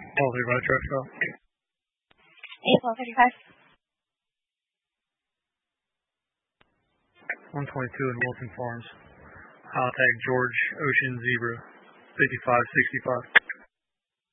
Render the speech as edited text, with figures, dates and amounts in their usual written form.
Oh, they run a truck stop. 8-12-55. 122 in Wilson Farms. High tag George Ocean Zebra. 5565.